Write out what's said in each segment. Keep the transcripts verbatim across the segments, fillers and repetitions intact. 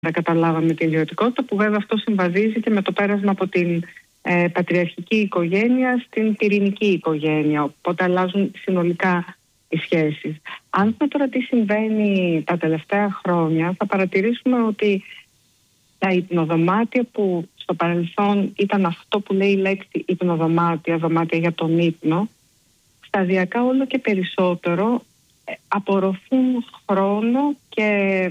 καταλάβαμε την ιδιωτικότητα, που βέβαια αυτό συμβαδίζει και με το πέρασμα από την ε, πατριαρχική οικογένεια στην πυρηνική οικογένεια, οπότε αλλάζουν συνολικά οι σχέσεις. Αν δούμε τώρα τι συμβαίνει τα τελευταία χρόνια, θα παρατηρήσουμε ότι τα υπνοδωμάτια που στο παρελθόν ήταν αυτό που λέει η λέξη υπνοδωμάτια, δωμάτια για τον ύπνο, σταδιακά όλο και περισσότερο απορροφούν χρόνο και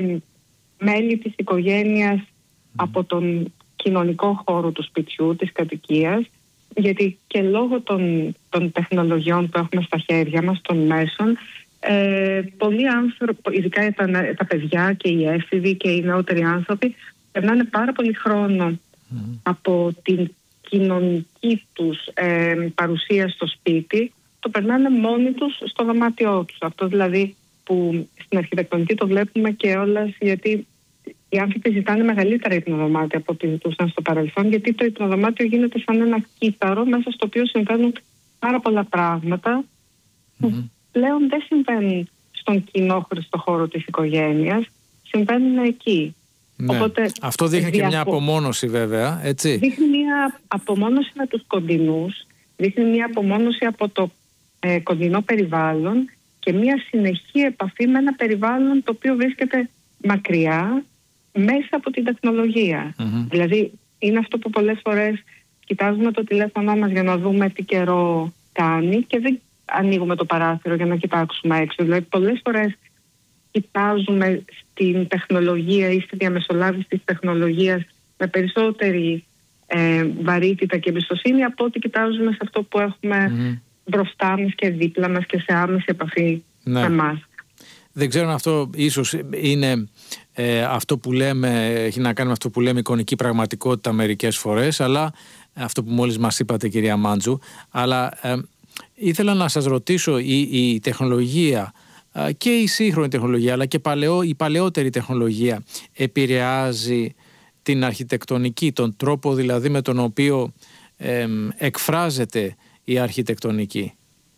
μέλη της οικογένειας mm. από τον κοινωνικό χώρο του σπιτιού, της κατοικίας, γιατί και λόγω των, των τεχνολογιών που έχουμε στα χέρια μας, των μέσων, ε, πολλοί άνθρωποι, ειδικά τα, τα παιδιά και οι έφηβοι και οι νεότεροι άνθρωποι, περνάνε πάρα πολύ χρόνο mm. από την κοινωνική τους ε, παρουσία στο σπίτι, το περνάνε μόνοι τους στο δωμάτιό τους. Αυτό δηλαδή που στην αρχιτεκτονική το βλέπουμε και όλας, γιατί οι άνθρωποι ζητάνε μεγαλύτερα υπνοδωμάτια από ό,τι ζητούσαν στο παρελθόν, γιατί το υπνοδωμάτιο γίνεται σαν ένα κύτταρο μέσα στο οποίο συμβαίνουν πάρα πολλά πράγματα mm-hmm. που πλέον δεν συμβαίνουν στον κοινόχρηστο χώρο της οικογένειας, συμβαίνουν εκεί. Ναι. Οπότε, αυτό δείχνει και μια απομόνωση βέβαια, έτσι. Δείχνει μια απομόνωση με τους κοντινούς, δείχνει μια απομόνωση από το ε, κοντινό περιβάλλον και μια συνεχή επαφή με ένα περιβάλλον το οποίο βρίσκεται μακριά μέσα από την τεχνολογία. Mm-hmm. Δηλαδή είναι αυτό που πολλές φορές κοιτάζουμε το τηλέφωνο μας για να δούμε τι καιρό κάνει και δεν ανοίγουμε το παράθυρο για να κοιτάξουμε έξω. Δηλαδή πολλές φορές κοιτάζουμε στην τεχνολογία ή στη διαμεσολάβηση της τεχνολογίας με περισσότερη ε, βαρύτητα και εμπιστοσύνη από ό,τι κοιτάζουμε σε αυτό που έχουμε mm. μπροστά μας και δίπλα μας και σε άμεση επαφή ναι. με εμάς. Δεν ξέρω αν αυτό ίσως είναι ε, αυτό που λέμε, έχει να κάνει με αυτό που λέμε εικονική πραγματικότητα μερικές φορές, αλλά αυτό που μόλις μας είπατε κυρία Μάντζου, αλλά ε, ήθελα να σας ρωτήσω η, η τεχνολογία και η σύγχρονη τεχνολογία αλλά και παλαιό, η παλαιότερη τεχνολογία επηρεάζει την αρχιτεκτονική, τον τρόπο δηλαδή με τον οποίο ε, εκφράζεται η αρχιτεκτονική?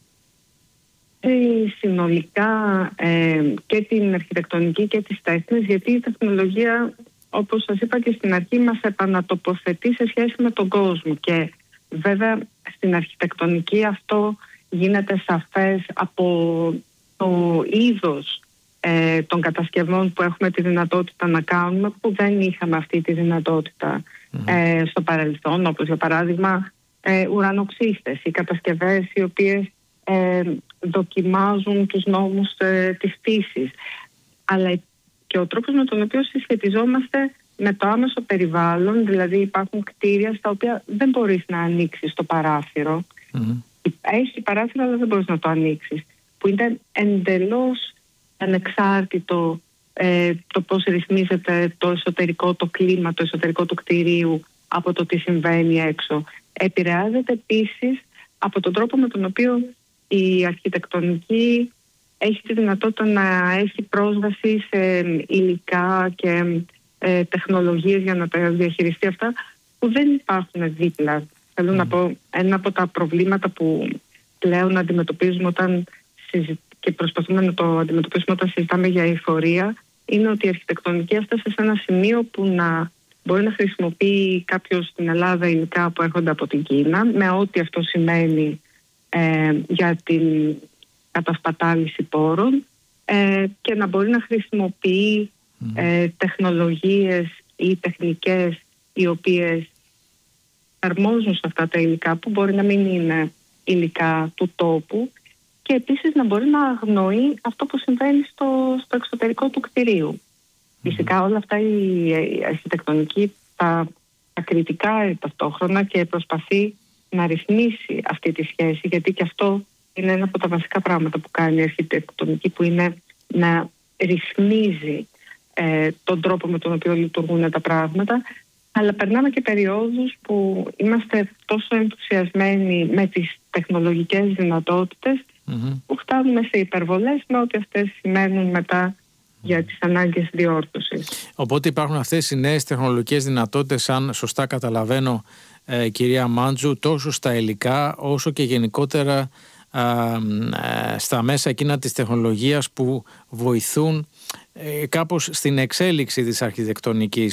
Ε, συνολικά ε, και την αρχιτεκτονική και τις τέχνες, γιατί η τεχνολογία, όπως σας είπα και στην αρχή, μας επανατοποθετεί σε σχέση με τον κόσμο και βέβαια στην αρχιτεκτονική αυτό γίνεται σαφές από το είδος ε, των κατασκευών που έχουμε τη δυνατότητα να κάνουμε, που δεν είχαμε αυτή τη δυνατότητα mm-hmm. ε, στο παρελθόν, όπως για παράδειγμα ε, ουρανοξύστες, οι κατασκευές οι οποίες ε, δοκιμάζουν τους νόμους ε, της φύσης, αλλά και ο τρόπος με τον οποίο συσχετιζόμαστε με το άμεσο περιβάλλον, δηλαδή υπάρχουν κτίρια στα οποία δεν μπορείς να ανοίξεις το παράθυρο. Mm-hmm. Έχει παράθυρο αλλά δεν μπορείς να το ανοίξεις, που είναι εντελώς ανεξάρτητο ε, το πώς ρυθμίζεται το εσωτερικό, το κλίμα, το εσωτερικό του κτηρίου από το τι συμβαίνει έξω. Επηρεάζεται επίσης από τον τρόπο με τον οποίο η αρχιτεκτονική έχει τη δυνατότητα να έχει πρόσβαση σε υλικά και ε, τεχνολογίες για να τα διαχειριστεί αυτά που δεν υπάρχουν δίπλα. Θέλω mm. να πω, ένα από τα προβλήματα που πλέον αντιμετωπίζουμε όταν και προσπαθούμε να το αντιμετωπίσουμε όταν συζητάμε για εφορία, είναι ότι η αρχιτεκτονική έφτασε σε ένα σημείο που να μπορεί να χρησιμοποιεί κάποιος στην Ελλάδα υλικά που έρχονται από την Κίνα, με ό,τι αυτό σημαίνει ε, για την κατασπατάληση πόρων, ε, και να μπορεί να χρησιμοποιεί ε, τεχνολογίες ή τεχνικές οι οποίες αρμόζουν σε αυτά τα υλικά που μπορεί να μην είναι υλικά του τόπου, και επίσης να μπορεί να αγνοεί αυτό που συμβαίνει στο, στο εξωτερικό του κτηρίου. Mm-hmm. Φυσικά όλα αυτά η, η αρχιτεκτονική τα, τα κριτικά ταυτόχρονα και προσπαθεί να ρυθμίσει αυτή τη σχέση, γιατί και αυτό είναι ένα από τα βασικά πράγματα που κάνει η αρχιτεκτονική, που είναι να ρυθμίζει ε, τον τρόπο με τον οποίο λειτουργούν τα πράγματα. Αλλά περνάμε και περιόδους που είμαστε τόσο ενθουσιασμένοι με τις τεχνολογικές δυνατότητες mm-hmm. που φτάνουμε σε υπερβολές με ό,τι αυτές σημαίνουν μετά για τις ανάγκες διόρθωσης. Οπότε υπάρχουν αυτές οι νέες τεχνολογικές δυνατότητες, αν σωστά καταλαβαίνω ε, κυρία Μάντζου, τόσο στα υλικά όσο και γενικότερα ε, ε, στα μέσα εκείνα της τεχνολογίας που βοηθούν ε, κάπως στην εξέλιξη της αρχιτεκτονικής